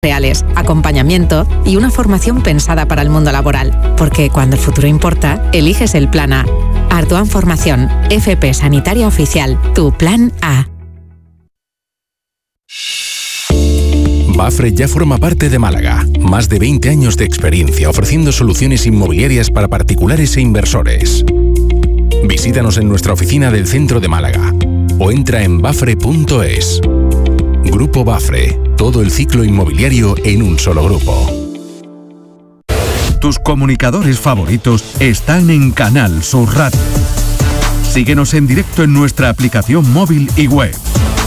reales, acompañamiento y una formación pensada para el mundo laboral. Porque cuando el futuro importa, eliges el plan A. Ardoan Formación, FP Sanitaria Oficial, tu plan A. Bafre ya forma parte de Málaga. Más de 20 años de experiencia ofreciendo soluciones inmobiliarias para particulares e inversores. Visítanos en nuestra oficina del centro de Málaga o entra en bafre.es. Grupo Bafre, todo el ciclo inmobiliario en un solo grupo. Tus comunicadores favoritos están en Canal Sur Radio. Síguenos en directo en nuestra aplicación móvil y web.